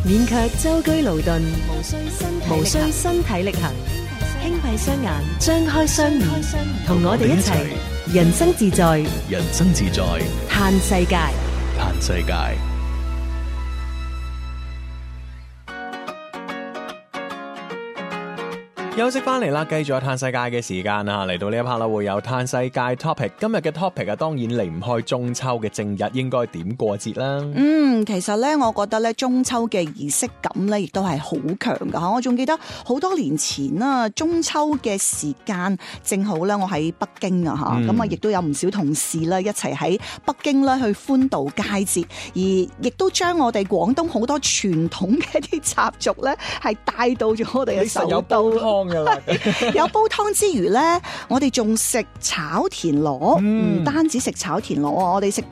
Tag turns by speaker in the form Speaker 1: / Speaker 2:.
Speaker 1: 勉強舟車勞頓，無需身體力行，輕閉雙眼，張開雙耳，同我哋一齊人生自在，
Speaker 2: 人生自在，
Speaker 1: 嘆世界。
Speaker 2: 嘆世界。休息翻嚟啦，繼續有嘆世界嘅時間啊！嚟到呢一 part 啦，會有嘆世界 topic。今日嘅 topic 啊，當然離唔開中秋嘅正日，應該點過節啦？
Speaker 3: 其實咧，我覺得咧，中秋嘅儀式感咧，亦都係好強噶吓。我仲記得好多年前啦，中秋嘅時間正好咧，我喺北京啊吓，咁啊，亦都有唔少同事啦一齊喺北京咧去歡度佳節，而亦都將我哋廣東好多傳統嘅一啲習俗咧，係帶到咗我哋嘅首都。有煲湯之餘咧，我哋仲食炒田螺，唔單止食炒田螺，我哋食